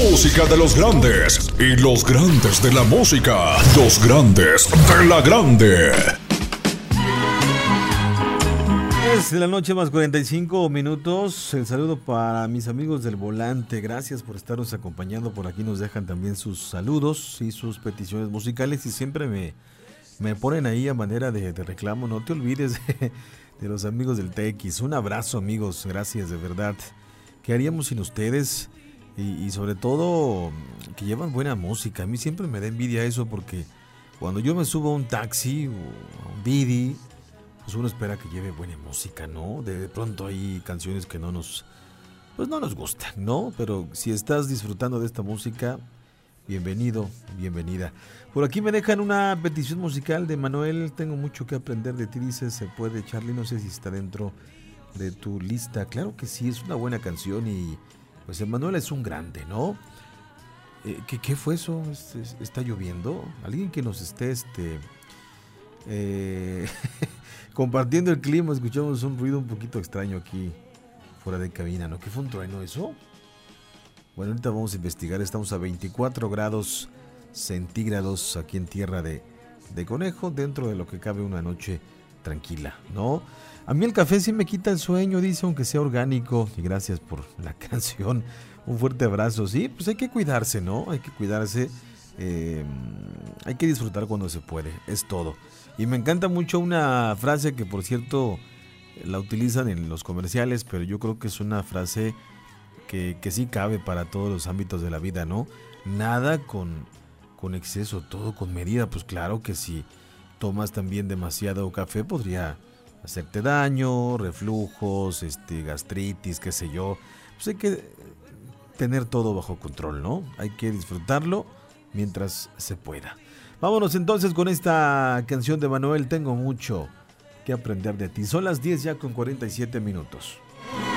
música de los grandes y los grandes de la música. Los grandes de la grande. Es la noche más 45 minutos. El saludo para mis amigos del volante. Gracias por estarnos acompañando. Por aquí nos dejan también sus saludos y sus peticiones musicales. Y siempre me ponen ahí a manera de reclamo. No te olvides de los amigos del TX. Un abrazo, amigos. Gracias, de verdad. ¿Qué haríamos sin ustedes? Y sobre todo que llevan buena música. A mí siempre me da envidia eso, porque cuando yo me subo a un taxi o a un Didi, pues uno espera que lleve buena música, ¿no? De pronto hay canciones que no nos gustan, ¿no? Pero si estás disfrutando de esta música, bienvenido, bienvenida. Por aquí me dejan una petición musical de Manuel. Tengo mucho que aprender de ti, dice. Se puede, Charlie. No sé si está dentro de tu lista. Claro que sí, es una buena canción y pues Manuel es un grande, ¿no? ¿Qué fue eso? ¿Está lloviendo? Alguien que nos esté compartiendo el clima. Escuchamos un ruido un poquito extraño aquí fuera de cabina, ¿no? ¿Qué fue un trueno eso? Bueno, ahorita vamos a investigar. Estamos a 24 grados centígrados aquí en Tierra de Conejo, dentro de lo que cabe una noche tranquila, ¿no? A mí el café sí me quita el sueño, dice, aunque sea orgánico. Y gracias por la canción. Un fuerte abrazo. Sí, pues hay que cuidarse, ¿no? Hay que cuidarse. Hay que disfrutar cuando se puede. Es todo. Y me encanta mucho una frase que, por cierto, la utilizan en los comerciales, pero yo creo que es una frase que sí cabe para todos los ámbitos de la vida, ¿no? Nada con exceso, todo con medida. Pues claro que si tomas también demasiado café podría hacerte daño, reflujos, gastritis, qué sé yo. Pues hay que tener todo bajo control, ¿no? Hay que disfrutarlo mientras se pueda. Vámonos entonces con esta canción de Manuel. Tengo mucho que aprender de ti. Son las 10 ya con 47 minutos.